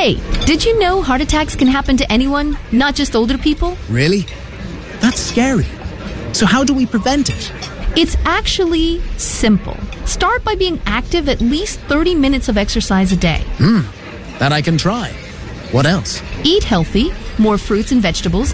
Hey, did you know heart attacks can happen to anyone, not just older people? Really? That's scary. So how do we prevent it? It's actually simple. Start by being active at least 30 minutes of exercise a day. That I can try. What else? Eat healthy, more fruits and vegetables,